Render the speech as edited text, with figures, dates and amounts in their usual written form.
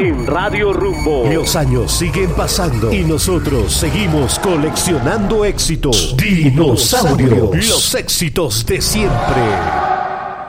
en Radio Rumbo. Los años siguen pasando y nosotros seguimos coleccionando éxitos. Dinosaurios. Los éxitos de siempre.